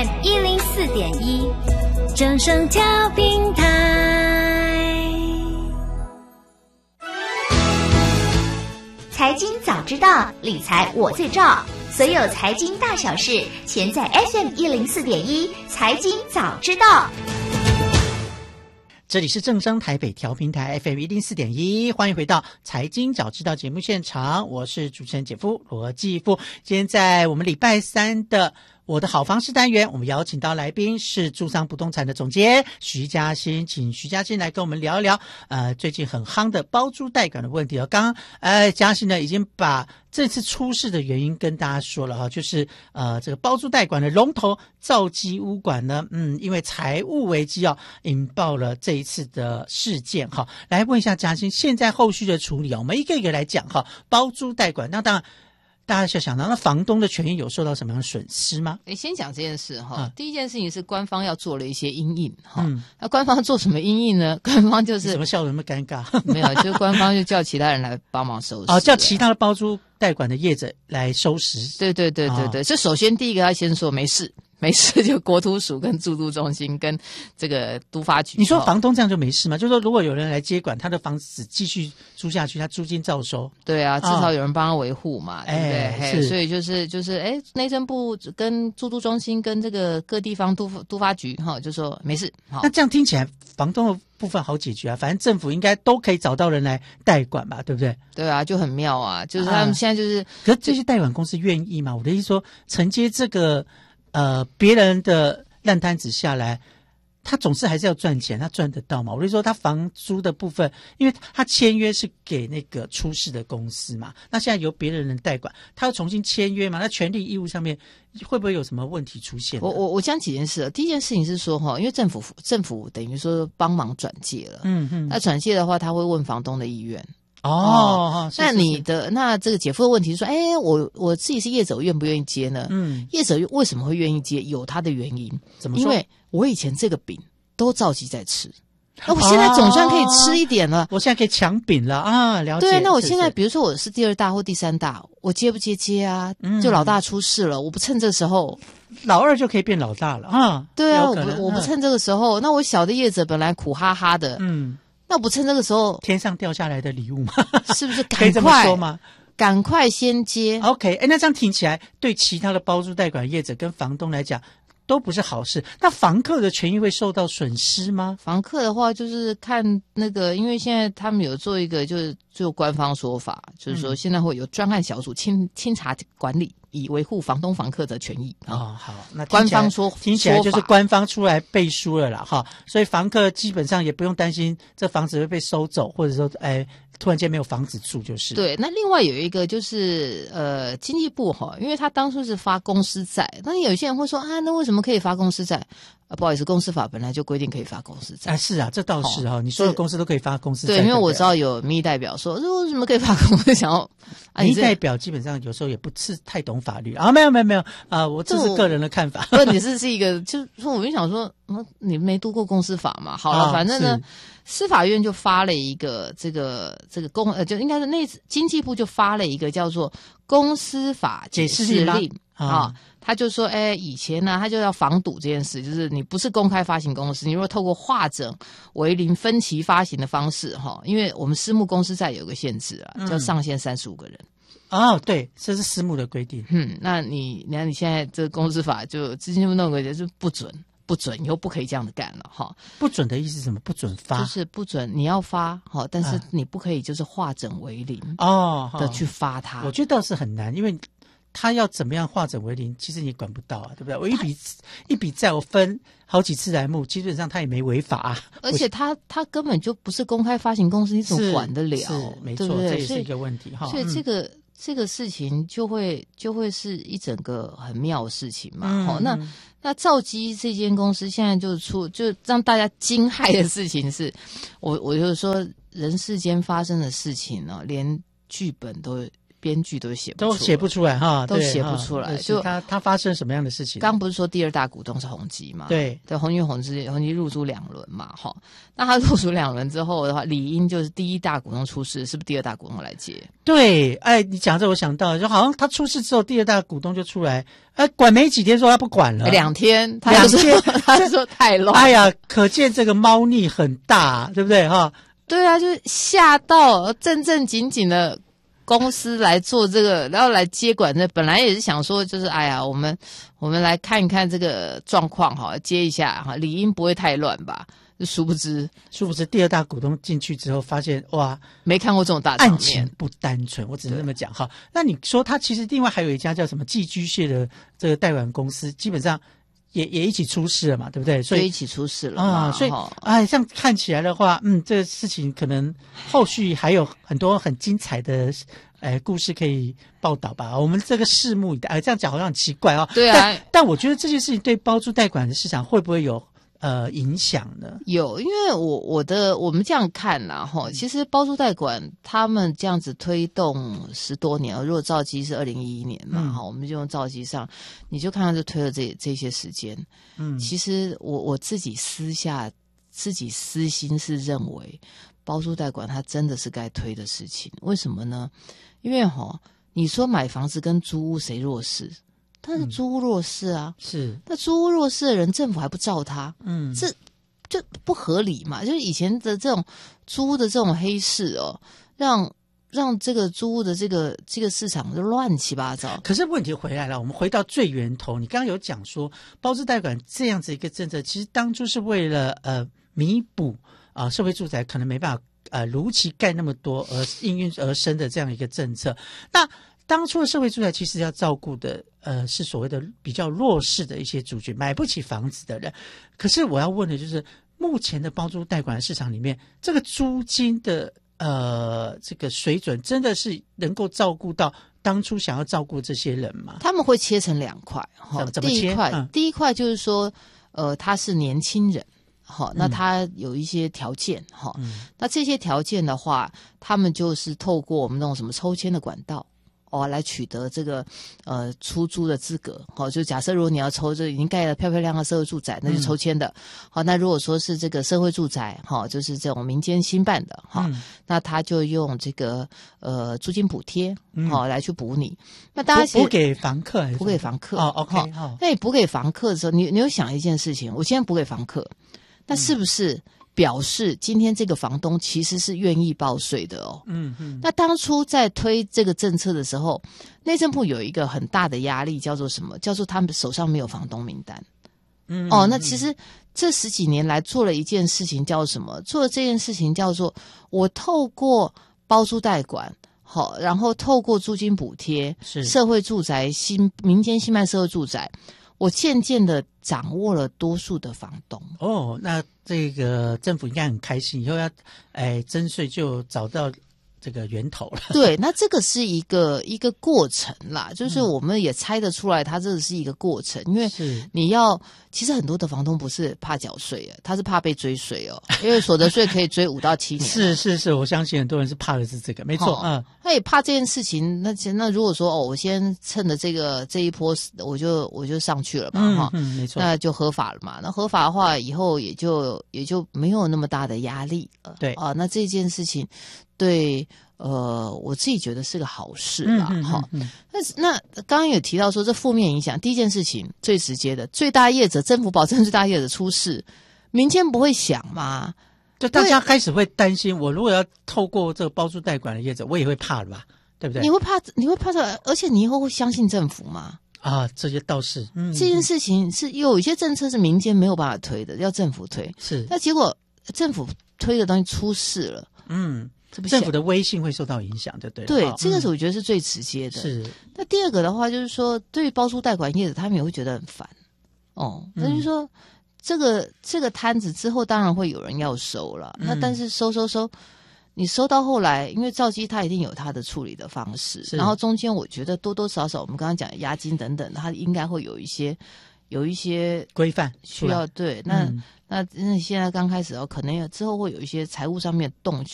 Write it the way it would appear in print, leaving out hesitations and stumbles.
FM104.1，正声调平台。 财经早知道，理财我最照。所有财经大小事，全在 FM104.1财经早知道。 这里是正声台北调频台 FM104.1，欢迎回到财经早知道节目现场，我是主持人姐夫罗继富。今天在我们礼拜三的我的好房事单元，我们邀请到来宾是住商不动产的总监徐嘉欣，请徐嘉欣来跟我们聊一聊最近很夯的包租代管的问题。刚刚嘉欣呢已经把这次出事的原因跟大家说了哈，就是这个包租代管的龙头兆基屋管呢，因为财务危机引爆了这一次的事件哈。来问一下嘉欣，现在后续的处理我们一个一个来讲哈。包租代管，那当然大家就想到，那房东的权益有受到什么样的损失吗？ 先讲这件事哈。第一件事情是官方要做了一些因应哈。那官方做什么因应呢？官方就是怎么笑得那么尴尬？ 没有，就是官方就叫其他人来帮忙收拾。 叫其他的包租代管的业者来收拾。 对。这首先第一个要先说没事，就国土署跟住都中心跟这个都发局。 你说房东这样就没事吗？就是说如果有人来接管，他的房子继续租下去，他租金照收。 对啊，至少有人帮他维护嘛，对不对？所以就是内政部跟住都中心跟这个各地方都发局就说没事。 那这样听起来房东的部分好解决啊，反正政府应该都可以找到人来代管吧，对不对？ 对啊，就很妙啊，就是他们现在就是， 可是这些代管公司愿意吗？我的意思说，承接这个别人的烂摊子下来，他总是还是要赚钱，他赚得到嘛？我就说他房租的部分，因为他签约是给那个出事的公司嘛，那现在由别人代管，他要重新签约嘛，那权利义务上面会不会有什么问题出现？ 我讲几件事。第一件事情是说因为政府等于说帮忙转介了，那转介的话，他会问房东的意愿。那你的那这个姐夫的问题是说，我自己是业者，我愿不愿意接呢？业者为什么会愿意接？有他的原因。 怎么说？ 因为我以前这个饼都召集在吃，那我现在总算可以吃一点了。 我现在可以抢饼了啊！了解。 对，那我现在比如说我是第二大或第三大，我接不接啊？就老大出事了，我不趁这个时候， 老二就可以变老大了啊！ 对啊，我不趁这个时候，那我小的业者本来苦哈哈的，那我不趁这个时候， 天上掉下来的礼物嘛， 是不是？ 可以这么说吗？ 赶快先接。 OK， 那这样听起来，对其他的包租代管业者跟房东来讲，都不是好事。那房客的权益会受到损失吗？ 房客的话，就是看那个，因为现在他们有做一个，就官方说法，就是说现在会有专案小组清查管理，以维护房东房客的权益。 好，那官方听起来就是官方出来背书了啦，哈，所以房客基本上也不用担心这房子会被收走，或者说突然间没有房子住就是。 对，那另外有一个就是经济部因为他当初是发公司债，那有些人会说那为什么可以发公司债？不好意思，公司法本来就规定可以发公司债。 是啊，这倒是你所有公司都可以发公司债。 对，因为我知道有民意代表说，为什么可以发公司？想要民意代表基本上有时候也不是太懂法律没有我这是个人的看法。 不，你是一个，就是说我就想说，你没读过公司法嘛？好了，反正呢，司法院就发了一个这个就应该是经济部就发了一个叫做公司法解释令他就说以前呢他就要防堵这件事，就是你不是公开发行公司，你如果透过化整为零分期发行的方式因为我们私募公司债有个限制叫上限35个人。 对，这是私募的规定。 那你现在这个公司法就资金部弄个就是不准，以后不可以这样的干了不准的意思是什么？不准发， 就是不准你要发但是你不可以就是化整为零的去发它。 我觉得倒是很难，因为他要怎么样化整为零，其实你管不到对不对？我一笔债我分好几次来募，基本上他也没违法而且他根本就不是公开发行公司，你怎么管得了？ 是没错，这也是一个问题所以这个事情就会是一整个很妙的事情嘛。那兆基这间公司现在就让大家惊骇的事情是，我就是说人世间发生的事情连剧本都编剧都写不出来哈， 都写不出来。 就他发生什么样的事情？ 刚不是说第二大股东是宏基嘛？ 对， 宏基入租2轮嘛，哈。那他入租2轮之后的话，理应就是第一大股东出事，是不是第二大股东来接？ 对，你讲这我想到，就好像他出事之后，第二大股东就出来，管没几天说他不管了 ，2天，他说太乱， 哎呀，可见这个猫腻很大，对不对哈？ 对啊，就是吓到正经的公司来做这个，然后来接管这，本来也是想说，就是哎呀，我们来看一看这个状况哈，接一下哈，理应不会太乱吧？殊不知第二大股东进去之后，发现哇， 没看过这种大场面， 案情不单纯，我只能这么讲哈。那你说他其实另外还有一家叫什么寄居蟹的这个代管公司，基本上也一起出事了嘛，对不对？所以一起出事了嘛， 所以这样看起来的话，这个事情可能后续还有很多很精彩的故事可以报道吧。我们这个拭目以待。这样讲好像很奇怪哦。 对啊， 但我觉得这件事情对包租代管的市场会不会有影响呢？ 有，因为我们这样看啦齁，其实包租代管他们这样子推动10多年，如果兆基是2011年嘛，我们就用兆基上，你就看到就推了这些时间。其实我自己私心是认为包租代管它真的是该推的事情。为什么呢？因为你说买房子跟租屋谁弱势？但是租屋弱势啊，是那租屋弱势的人，政府还不照他，这就不合理嘛。就是以前的这种租屋的这种黑市哦，让这个租屋的这个市场就乱七八糟。 可是问题回来了，我们回到最源头，你刚刚有讲说包租代管这样子一个政策，其实当初是为了弥补社会住宅可能没办法如期盖那么多而应运而生的这样一个政策。那当初的社会住宅其实要照顾的是所谓的比较弱势的一些族群，买不起房子的人。可是我要问的就是目前的包租代管市场里面，这个租金的这个水准真的是能够照顾到当初想要照顾这些人吗？ 他们会切成2块， 怎么切？ 第一块就是说他是年轻人，那他有一些条件，那这些条件的话，他们就是透过我们那种什么抽签的管道来取得这个出租的资格。就假设如果你要抽这已经盖了漂漂亮亮的社会住宅，那就抽签的。那如果说是这个社会住宅，就是这种民间新办的，那他就用这个租金补贴来去补你。那大家补给房客还是补给房客 ？OK。 那你补给房客的时候，你有想一件事情，我现在补给房客，那是不是表示今天这个房东其实是愿意报税的哦？那当初在推这个政策的时候，内政部有一个很大的压力，叫做什么？叫做他们手上没有房东名单。那其实这10几年来做了一件事情，叫什么？做了这件事情叫做我透过包租代管。然后透过租金补贴、社会住宅、民间新办社会住宅，我渐渐的掌握了多数的房东。 那这个政府应该很开心，以后要征税就找到这个源头了。 对，那这个是一个过程啦，就是我们也猜得出来，它这是一个过程，因为其实很多的房东不是怕缴税，他是怕被追税哦，因为所得税可以追5到7年。 是，我相信很多人是怕的是这个，没错。 他也怕这件事情。那如果说我先趁着这一波，我就上去了嘛， 没错， 那就合法了嘛。那合法的话，以后也就没有那么大的压力了。 对那这件事情对我自己觉得是个好事啦。那刚刚有提到说这负面影响，第一件事情最直接的，最大业者政府保证最大业者出事，民间不会想吗？ 就大家开始会担心，我如果要透过这个包租代管的业者，我也会怕了吧？对不对？ 你会怕的，而且你以后会相信政府吗？ 这些倒是， 这件事情是有一些政策是民间没有办法推的，要政府推。 是， 那结果政府推的东西出事了， 政府的威信会受到影响，就对了。 对，这个是我觉得是最直接的。 是。那第二个的话，就是说，对于包租代管业者，他们也会觉得很烦。那就是说，这个摊子之后，当然会有人要收了。那但是收，你收到后来，因为兆基他一定有他的处理的方式，然后中间我觉得多多少少，我们刚刚讲的押金等等，它应该会有一些规范需要。对，那现在刚开始可能之后会有一些财务上面的动